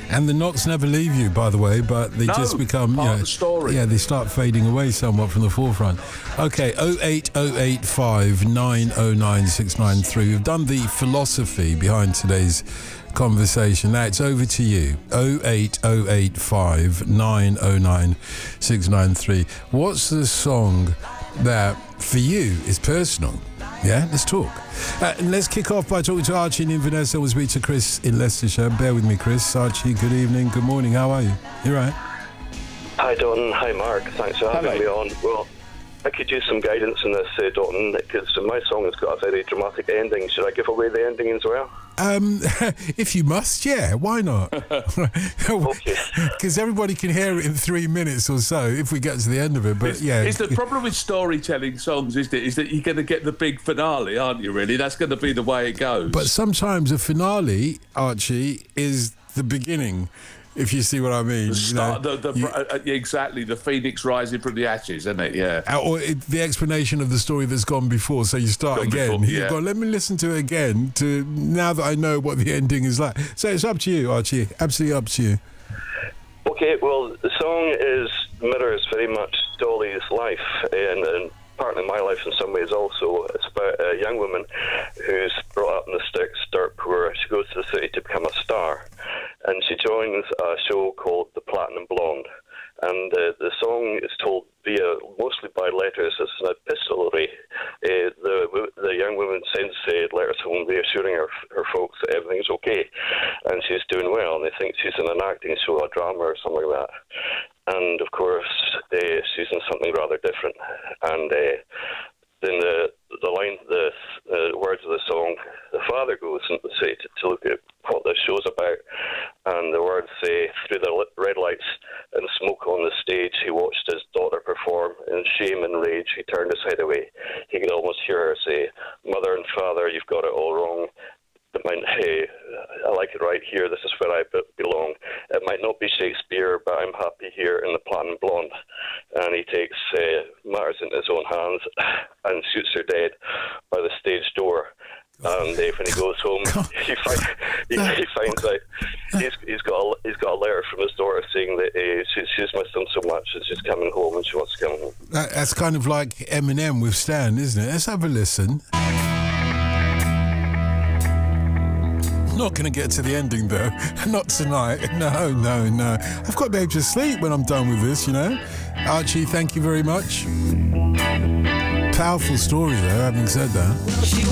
And the knocks never leave you, by the way, but they just become part of the story. Yeah, they start fading away somewhat from the forefront. Okay, 08085 909 693. We've done the philosophy behind today's conversation. Now it's over to you. 08085 909 693. What's the song that for you is personal? Yeah, let's talk. Let's kick off by talking to Archie in Inverness. We'll speak to Chris in Leicestershire. Bear with me, Chris. Archie, good evening, good morning. How are you? You right? Hi, Dalton. Hi, Mark. Thanks for having me on. Well, I could use some guidance in this, Dalton, because my song has got a very dramatic ending. Should I give away the ending as well? If you must, yeah, why not? Okay. Because everybody can hear it in 3 minutes or so if we get to the end of it. But It's the problem with storytelling songs, isn't it? Is that you're going to get the big finale, aren't you? Really, that's going to be the way it goes. But sometimes a finale, Archie, is the beginning. If you see what I mean. The start, exactly, the phoenix rising from the ashes, isn't it? Yeah. Or the explanation of the story that's gone before, so you start again. You've got, let me listen to it again, to now that I know what the ending is like. So it's up to you, Archie. Absolutely up to you. Okay, well, the song mirrors very much Dolly's life, and partly my life in some ways also. It's about a young woman who's brought up in the sticks, dirt poor. She goes to the city to become a star, and she joins a show called The Platinum Blonde. And the song is told mostly by letters. It's an epistolary. The young woman sends letters home reassuring her folks that everything's okay and she's doing well, and they think she's in an acting show, a drama or something like that. And of course, she's in something rather different. And then the words of the song, the father goes into the city to look at what this show's about, and the words say, through the red lights and smoke on the stage, he watched his daughter perform. In shame and rage, he turned his head away. He could almost hear her say, mother and father, you've got it all wrong. It might, I like it right here, this is where I belong. It might not be Shakespeare, but I'm happy here in the Platinum Blonde. And he takes matters into his own hands and shoots her dead by the stage door. And when he goes home, he finds out he's got a letter from his daughter saying that she's missed him so much and she's coming home and she wants to come home. That's kind of like Eminem with Stan, isn't it? Let's have a listen. Not going to get to the ending though. Not tonight. No. I've got to be able to sleep when I'm done with this, you know. Archie, thank you very much. Powerful story though, having said that.